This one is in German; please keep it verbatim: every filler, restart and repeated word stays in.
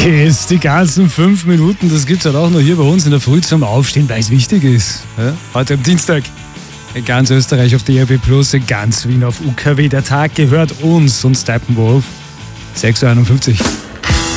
Jetzt die ganzen fünf Minuten, das gibt's halt auch noch hier bei uns in der Früh zum Aufstehen, weil es wichtig ist. Ja? Heute am Dienstag in ganz Österreich auf D A B Plus, in ganz Wien auf U K W. Der Tag gehört uns und Steppenwolf. sechs Uhr einundfünfzig.